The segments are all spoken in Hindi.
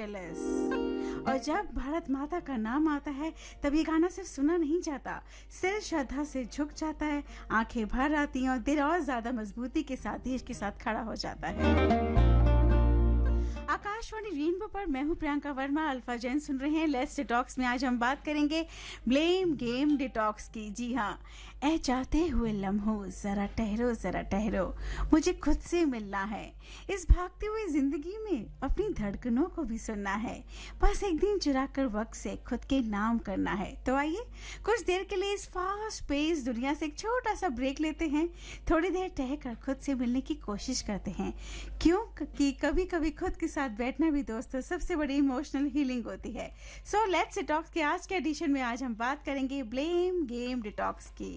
जेलस। और जब भारत माता का नाम आता है तब ये गाना सिर्फ सुना नहीं जाता, सिर श्रद्धा से झुक जाता है, आंखें भर आती हैं और दिल और ज्यादा मजबूती के साथ देश के साथ खड़ा हो जाता है। आकाशवाणी रेनबो पर मैं हूं प्रियंका वर्मा, अल्फा जैन सुन रहे हैं लेट्स डिटॉक्स में। आज हम बात करेंगे ब्लेम गेम डिटॉक्स की। जी हाँ, ए जाते हुए लम्हों जरा ठहरो, मुझे खुद से मिलना है। इस भागती हुई जिंदगी में अपनी धड़कनों को भी सुनना है, बस एक दिन चुरा कर वक्त से खुद के नाम करना है। तो आइए कुछ देर के लिए इस फास्ट पेस दुनिया से एक छोटा सा ब्रेक लेते हैं, थोड़ी देर ठहर खुद से मिलने की कोशिश करते हैं, क्योंकि कभी कभी खुद के साथ बैठना भी दोस्तों सबसे बड़ी इमोशनल हीलिंग होती है। सो लेट्स डिटॉक्स के आज के एडिशन में आज हम बात करेंगे ब्लेम गेम डिटॉक्स की।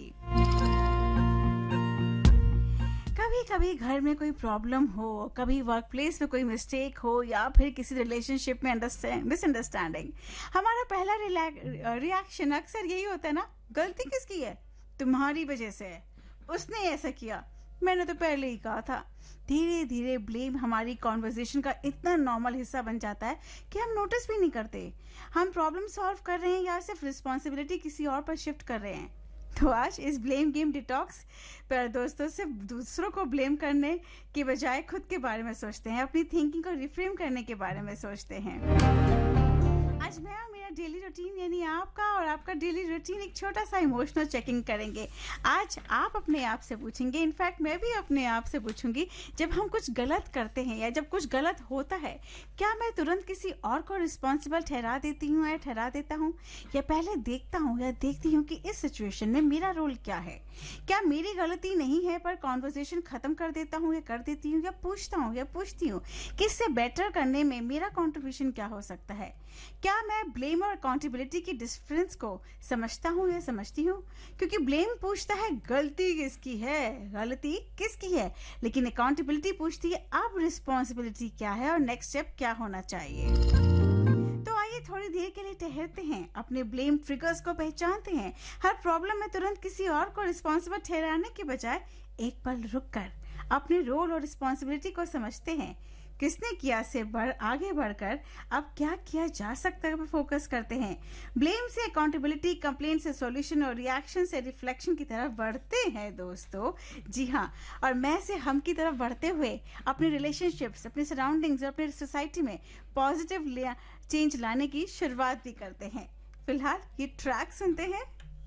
कभी कभी घर में कोई प्रॉब्लम हो, कभी वर्क प्लेस में कोई मिस्टेक हो, या फिर किसी रिलेशनशिप में मिसअंडरस्टैंडिंग, हमारा पहला रिएक्शन अक्सर यही होता है ना, गलती किसकी है? तुम्हारी वजह से है, उसने ऐसा किया, मैंने तो पहले ही कहा था। धीरे धीरे ब्लेम हमारी कॉन्वर्सेशन का इतना नॉर्मल हिस्सा बन जाता है कि हम नोटिस भी नहीं करते हम प्रॉब्लम सॉल्व कर रहे हैं या सिर्फ रिस्पॉन्सिबिलिटी किसी और पर शिफ्ट कर रहे हैं। तो आज इस ब्लेम गेम डिटॉक्स पर दोस्तों सिर्फ दूसरों को ब्लेम करने के बजाय खुद के बारे में सोचते हैं, अपनी थिंकिंग को रिफ्रेम करने के बारे में सोचते हैं। आज मैं और मेरा डेली रूटीन यानी आपका और आपका डेली रूटीन एक छोटा सा इमोशनल चेकिंग करेंगे। आज आप अपने आप से पूछेंगे, इनफैक्ट मैं भी अपने आप से पूछूंगी, जब हम कुछ गलत करते हैं या जब कुछ गलत होता है, क्या मैं तुरंत किसी और को रिस्पॉन्सिबल ठहरा देती हूँ या ठहरा देता हूँ, या पहले देखता हूँ या देखती हूँ कि इस सिचुएशन में मेरा रोल क्या है? क्या मेरी गलती नहीं है पर कॉन्वर्सेशन खत्म कर देता हूँ या कर देती हूँ, या पूछता हूँ या पूछती हूँ कि इससे बेटर करने में मेरा कॉन्ट्रीब्यूशन क्या हो सकता है? क्या मैं ब्लेम और अकाउंटेबिलिटी की डिफरेंस को समझता हूँ या समझती हूँ? क्योंकि ब्लेम पूछता है गलती किसकी है, लेकिन अकाउंटेबिलिटी पूछती है अब रिस्पॉन्सिबिलिटी क्या है और नेक्स्ट स्टेप क्या होना चाहिए। तो आइए थोड़ी देर के लिए ठहरते हैं, अपने ब्लेम ट्रिगर्स को पहचानते हैं। हर प्रॉब्लम में तुरंत किसी और को रिस्पॉन्सिबल ठहराने के बजाय एक पल रुककर अपने रोल और रिस्पॉन्सिबिलिटी को समझते हैं। किसने किया से आगे बढ़कर अब क्या किया जा सकता है पर फोकस करते हैं। ब्लेम से अकाउंटेबिलिटी, कंप्लेन से सॉल्यूशन और रिएक्शन से रिफ्लेक्शन की तरफ बढ़ते हैं दोस्तों। जी हाँ, और मैं से हम की तरफ बढ़ते हुए अपने रिलेशनशिप्स, अपने सराउंडिंग्स और अपने सोसाइटी में पॉजिटिव चेंज लाने की शुरुआत भी करते हैं। फिलहाल ये ट्रैक सुनते हैं।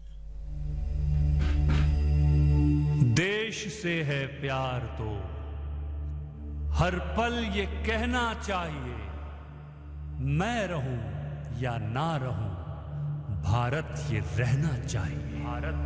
देश से है प्यार तो हर पल ये कहना चाहिए, मैं रहूं या ना रहूं, भारत ये रहना चाहिए। भारत